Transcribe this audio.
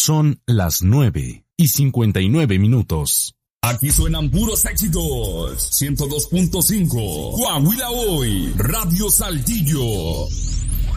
Son las 9:59. Aquí suenan puros éxitos. 102.5. Coahuila Hoy. Radio Saltillo.